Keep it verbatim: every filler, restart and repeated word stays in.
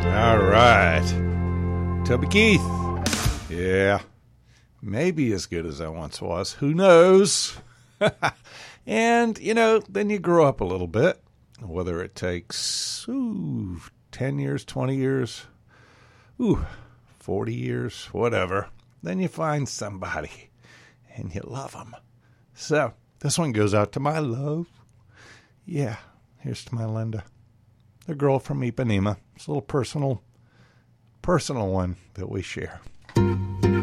All right. Toby Keith. Yeah. Maybe as good as I once was. Who knows? And, you know, then you grow up a little bit. Whether it takes, ooh, ten years, twenty years, ooh, forty years, whatever. Then you find somebody and you love them. So this one goes out to my love. Yeah, here's to my Linda. The girl from Ipanema. It's a little personal, personal one that we share.